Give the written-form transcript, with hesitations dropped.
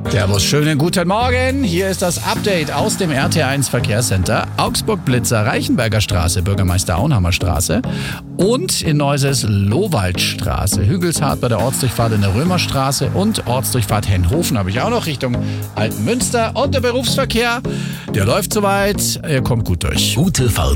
Servus, schönen guten Morgen. Hier ist das Update aus dem RT1 Verkehrscenter. Augsburg-Blitzer, Reichenberger Straße, Bürgermeister Auenhammer Straße und in Neuses Lowaldstraße. Hügelshardt bei der Ortsdurchfahrt in der Römerstraße und Ortsdurchfahrt Henhofen habe ich auch noch Richtung Altenmünster. Und der Berufsverkehr, der läuft soweit, er kommt gut durch. Gute Fahrt.